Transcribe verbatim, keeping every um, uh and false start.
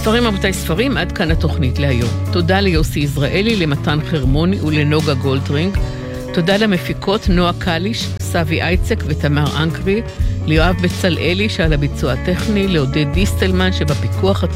ספרים רבותיי ספרים, עד כאן התוכנית להיום. תודה ליוסי יזרעאלי, למתן חרמוני ולנוגה גולדרינג. תודה למפיקות נועה קליש, סבי אייצק ותמר אנקרי, ליואב בצלאלי שעל הביצוע הטכני, לעודד דיסטלמן שבפיקוח הטכני,